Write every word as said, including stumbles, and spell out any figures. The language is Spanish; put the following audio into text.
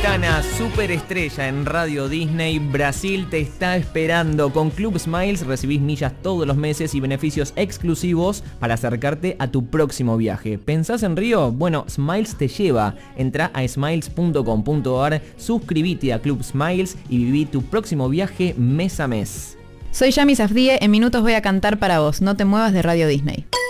Napolitana, superestrella en Radio Disney. Brasil te está esperando. Con Club Smiles recibís millas todos los meses y beneficios exclusivos para acercarte a tu próximo viaje. ¿Pensás en Río? Bueno, Smiles te lleva. Entra a smiles punto com punto ar, suscríbete a Club Smiles y viví tu próximo viaje mes a mes. Soy Yami Safdie, en minutos voy a cantar para vos. No te muevas de Radio Disney.